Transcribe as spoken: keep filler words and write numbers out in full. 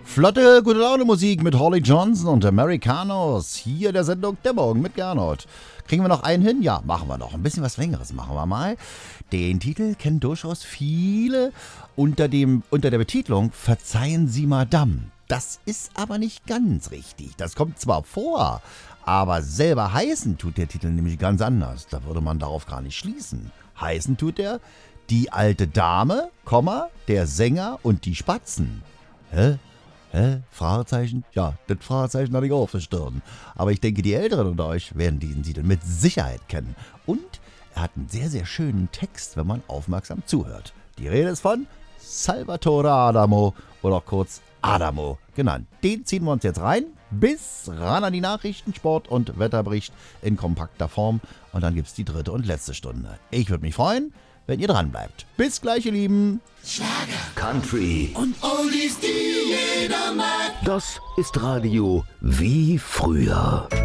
Flotte, gute Laune Musik mit Holly Johnson und Americanos. Hier der Sendung Der Morgen mit Gernot. Kriegen wir noch einen hin? Ja, machen wir noch. Ein bisschen was Längeres machen wir mal. Den Titel kennen durchaus viele unter, dem, unter der Betitelung Verzeihen Sie Madame. Das ist aber nicht ganz richtig. Das kommt zwar vor, aber selber heißen tut der Titel nämlich ganz anders. Da würde man darauf gar nicht schließen. Heißen tut er Die alte Dame, Komma, der Sänger und die Spatzen. Hä? Hä? Fragezeichen? Ja, das Fragezeichen hatte ich auch auf der Stirn. Aber ich denke, die Älteren unter euch werden diesen Titel mit Sicherheit kennen. Und er hat einen sehr, sehr schönen Text, wenn man aufmerksam zuhört. Die Rede ist von Salvatore Adamo oder kurz Adamo genannt. Den ziehen wir uns jetzt rein. Bis ran an die Nachrichten, Sport und Wetterbericht in kompakter Form. Und dann gibt's die dritte und letzte Stunde. Ich würde mich freuen, wenn ihr dran bleibt. Bis gleich, ihr Lieben. Schlager, Country und Oldies, die jeder mag. Das ist Radio wie früher.